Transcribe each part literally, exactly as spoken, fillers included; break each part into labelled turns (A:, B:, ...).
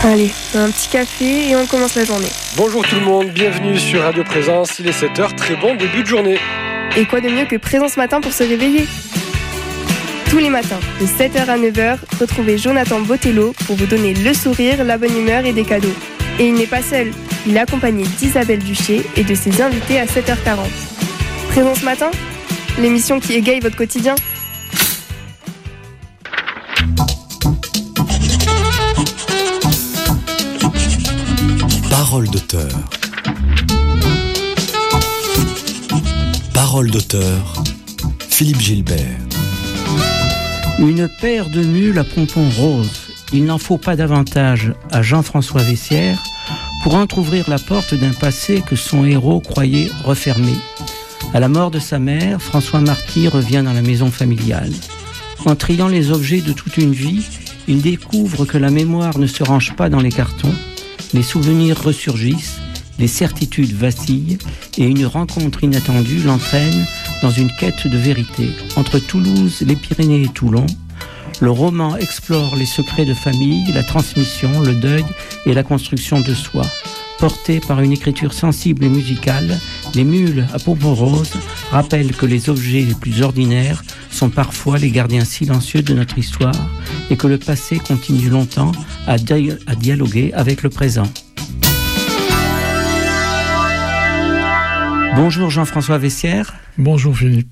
A: Allez, un petit café et on commence la journée.
B: Bonjour tout le monde, bienvenue sur Radio Présence, il est sept heures, très bon début de journée.
A: Et quoi de mieux que Présence Matin pour se réveiller ? Tous les matins, de sept heures à neuf heures, retrouvez Jonathan Botello pour vous donner le sourire, la bonne humeur et des cadeaux. Et il n'est pas seul, il est accompagné d'Isabelle Duché et de ses invités à sept heures quarante. Présence Matin, l'émission qui égaye votre quotidien.
C: Parole d'auteur. Parole d'auteur. Philippe Gilbert.
D: Une paire de mules à pompons roses. Il n'en faut pas davantage à Jean-François Vessière pour entrouvrir la porte d'un passé que son héros croyait refermé. À la mort de sa mère, François Marty revient dans la maison familiale. En triant les objets de toute une vie, il découvre que la mémoire ne se range pas dans les cartons. Les souvenirs ressurgissent, les certitudes vacillent et une rencontre inattendue l'entraîne dans une quête de vérité. Entre Toulouse, les Pyrénées et Toulon, le roman explore les secrets de famille, la transmission, le deuil et la construction de soi. Porté par une écriture sensible et musicale, Les mules à pompons roses rappellent que les objets les plus ordinaires sont parfois les gardiens silencieux de notre histoire et que le passé continue longtemps à, di- à dialoguer avec le présent. Bonjour Jean-François Vessière.
E: Bonjour Philippe.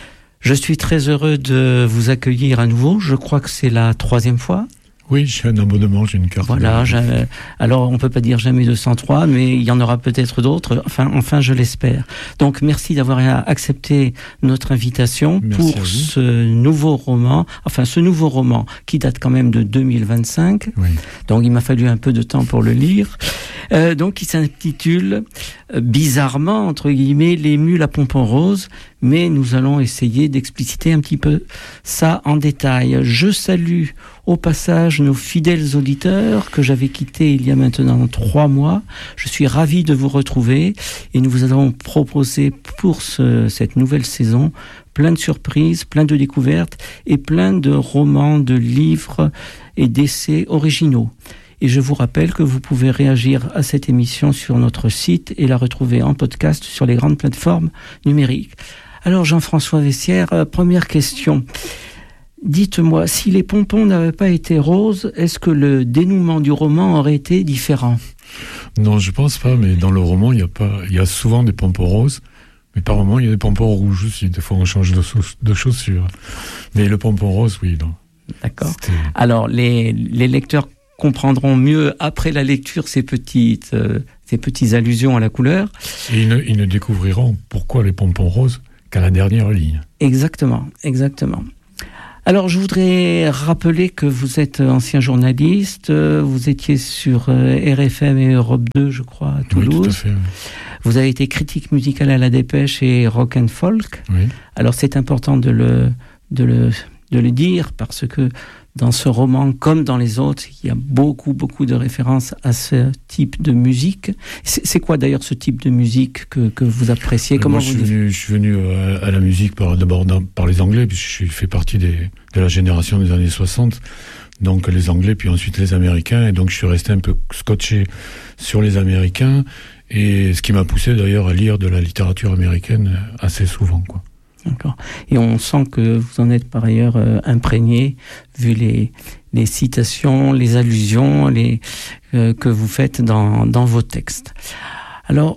D: Je suis très heureux de vous accueillir à nouveau. Je crois que c'est la troisième fois.
E: Oui, j'ai un abonnement, j'ai une carte.
D: Voilà, jamais, alors on peut pas dire jamais deux cent trois, mais il y en aura peut-être d'autres, enfin, enfin je l'espère. Donc merci d'avoir accepté notre invitation
E: Merci
D: pour ce nouveau roman, enfin ce nouveau roman qui date quand même de deux mille vingt-cinq,
E: oui.
D: Donc il m'a fallu un peu de temps pour le lire. Euh, donc il s'intitule euh, bizarrement, entre guillemets, Les mules à pompons roses, mais nous allons essayer d'expliciter un petit peu ça en détail. Je salue au passage nos fidèles auditeurs que j'avais quittés il y a maintenant trois mois. Je suis ravi de vous retrouver et nous vous avons proposé pour ce, cette nouvelle saison plein de surprises, plein de découvertes et plein de romans, de livres et d'essais originaux. Et je vous rappelle que vous pouvez réagir à cette émission sur notre site et la retrouver en podcast sur les grandes plateformes numériques. Alors Jean-François Vessière, euh, première question. Dites-moi, si les pompons n'avaient pas été roses, est-ce que le dénouement du roman aurait été différent ?
E: Non, je pense pas, mais dans le roman, il y a pas, il y a souvent des pompons roses, mais par moment, il y a des pompons rouges aussi. Des fois, on change de, de chaussures. Mais le pompon rose, oui, non.
D: D'accord.
E: C'était...
D: Alors, les, les lecteurs comprendront mieux après la lecture ces petites, euh, ces petites allusions à la couleur.
E: Et ils ne, ils ne découvriront pourquoi les pompons roses qu'à la dernière ligne.
D: Exactement, exactement. Alors, je voudrais rappeler que vous êtes ancien journaliste, vous étiez sur R F M et Europe deux, je crois, à Toulouse.
E: Oui, tout à fait. Oui.
D: Vous avez été critique musicale à La Dépêche et Rock and Folk.
E: Oui.
D: Alors, c'est important de le, de le, de le dire parce que dans ce roman, comme dans les autres, il y a beaucoup, beaucoup de références à ce type de musique. C'est, c'est quoi d'ailleurs ce type de musique que, que vous appréciez ? Comment
E: Moi,
D: vous
E: je, suis venu, je suis venu à, à la musique par, d'abord par les Anglais, puisque je fais partie des, de la génération des années soixante. Donc les Anglais, puis ensuite les Américains. Et donc je suis resté un peu scotché sur les Américains. Et ce qui m'a poussé d'ailleurs à lire de la littérature américaine assez souvent, quoi.
D: D'accord. Et on sent que vous en êtes par ailleurs euh, imprégné, vu les, les citations, les allusions les, euh, que vous faites dans, dans vos textes. Alors,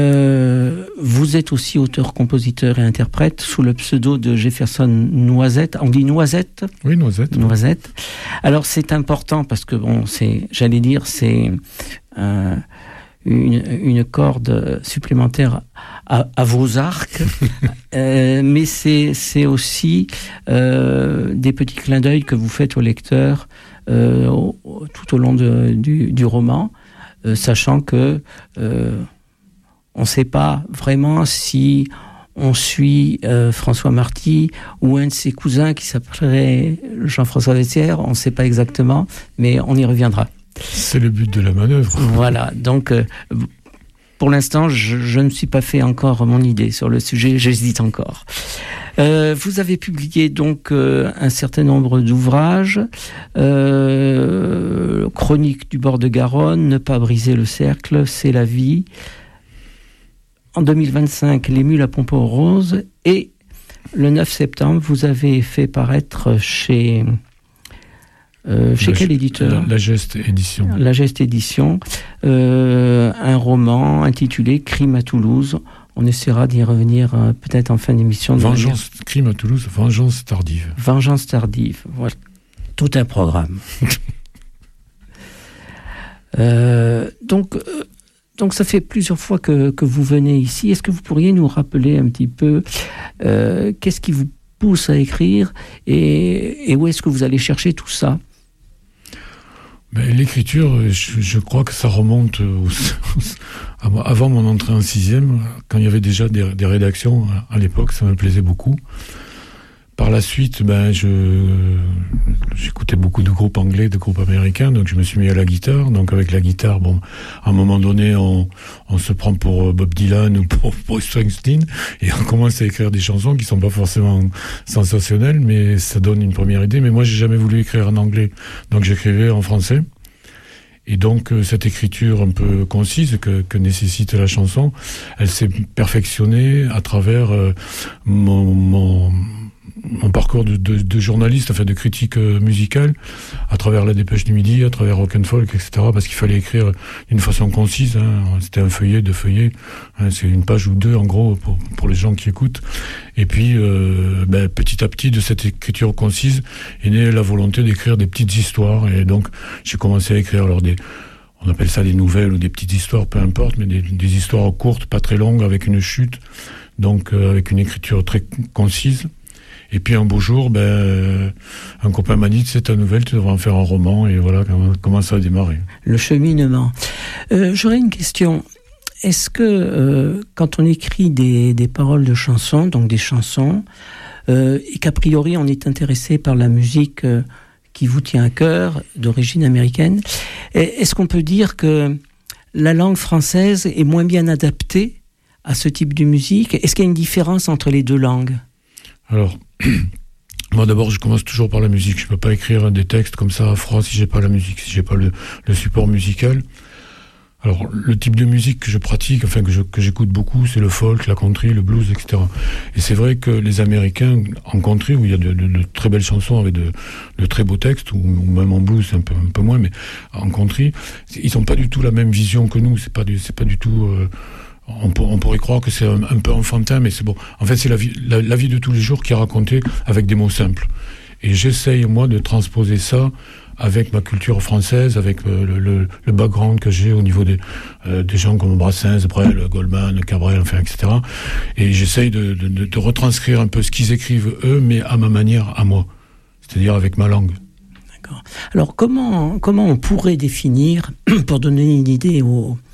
D: euh, vous êtes aussi auteur, compositeur et interprète sous le pseudo de Jefferson Noisette. On dit Noisette ?
E: Oui, Noisette.
D: Noisette. Alors, c'est important parce que, bon, c'est, j'allais dire, c'est... Euh, Une, une corde supplémentaire à, à vos arcs, euh, mais c'est, c'est aussi euh, des petits clins d'œil que vous faites au lecteur euh, au, tout au long de, du, du roman, euh, sachant que euh, on ne sait pas vraiment si on suit euh, François Marty ou un de ses cousins qui s'appellerait Jean-François Vessière, on ne sait pas exactement, mais on y reviendra.
E: C'est le but de la manœuvre.
D: Voilà, donc euh, pour l'instant, je, je ne suis pas fait encore mon idée sur le sujet, j'hésite encore. Euh, vous avez publié donc euh, un certain nombre d'ouvrages, euh, Chronique du bord de Garonne, Ne pas briser le cercle, C'est la vie. En deux mille vingt-cinq, Les mules à pompons roses. Et le neuf septembre, vous avez fait paraître chez... Euh, chez
E: la,
D: quel éditeur ?
E: La, la Geste Édition.
D: La Geste Édition. Euh, un roman intitulé Crime à Toulouse. On essaiera d'y revenir euh, peut-être en fin d'émission.
E: Vengeance, de Crime à Toulouse, Vengeance tardive.
D: Vengeance tardive. Voilà. Tout un programme. euh, donc, euh, donc, ça fait plusieurs fois que, que vous venez ici. Est-ce que vous pourriez nous rappeler un petit peu euh, qu'est-ce qui vous pousse à écrire et, et où est-ce que vous allez chercher tout ça ?
E: Ben, l'écriture, je, je crois que ça remonte au, au, avant mon entrée en sixième, quand il y avait déjà des, des rédactions à l'époque, ça me plaisait beaucoup. Par la suite, ben, je, j'écoutais beaucoup de groupes anglais, de groupes américains, donc je me suis mis à la guitare. Donc avec la guitare, bon, à un moment donné, on, on se prend pour Bob Dylan ou pour Bruce Springsteen, et on commence à écrire des chansons qui sont pas forcément sensationnelles, mais ça donne une première idée. Mais moi, j'ai jamais voulu écrire en anglais, donc j'écrivais en français. Et donc, cette écriture un peu concise que, que nécessite la chanson, elle s'est perfectionnée à travers euh, mon... mon mon parcours de, de, de journaliste, enfin de critique euh, musicale, à travers la Dépêche du Midi, à travers Rock and Folk, et cetera, parce qu'il fallait écrire d'une façon concise, hein. C'était un feuillet, deux feuillets, hein, c'est une page ou deux en gros pour, pour les gens qui écoutent. Et puis, euh, ben, petit à petit, de cette écriture concise, est née la volonté d'écrire des petites histoires, et donc j'ai commencé à écrire alors des... On appelle ça des nouvelles ou des petites histoires, peu importe, mais des, des histoires courtes, pas très longues, avec une chute, donc euh, avec une écriture très concise. Et puis un beau jour, ben, euh, un copain m'a dit, c'est ta nouvelle, tu devrais en faire un roman, et voilà comment, comment ça a démarré.
D: Le cheminement. Euh, j'aurais une question. Est-ce que euh, quand on écrit des, des paroles de chansons, donc des chansons, euh, et qu'a priori on est intéressé par la musique euh, qui vous tient à cœur, d'origine américaine, est-ce qu'on peut dire que la langue française est moins bien adaptée à ce type de musique ? Est-ce qu'il y a une différence entre les deux langues ?
E: Alors, moi d'abord, je commence toujours par la musique. Je peux pas écrire des textes comme ça à froid si j'ai pas la musique, si j'ai pas le, le support musical. Alors, le type de musique que je pratique, enfin que, je, que j'écoute beaucoup, c'est le folk, la country, le blues, et cetera. Et c'est vrai que les Américains, en country, où il y a de, de, de très belles chansons avec de, de très beaux textes, ou, ou même en blues, un peu, un peu moins, mais en country, ils ont pas du tout la même vision que nous. C'est pas du, c'est pas du tout... Euh, On, pour, on pourrait croire que c'est un, un peu enfantin, mais c'est bon. En fait, c'est la vie, la, la vie de tous les jours qui est racontée avec des mots simples. Et j'essaye, moi, de transposer ça avec ma culture française, avec euh, le, le, le background que j'ai au niveau des, euh, des gens comme Brassens, Brel, Goldman, Cabrel, enfin, et cetera. Et j'essaye de, de, de, de retranscrire un peu ce qu'ils écrivent eux, mais à ma manière, à moi. C'est-à-dire avec ma langue.
D: D'accord. Alors, comment, comment on pourrait définir, pour donner une idée aux,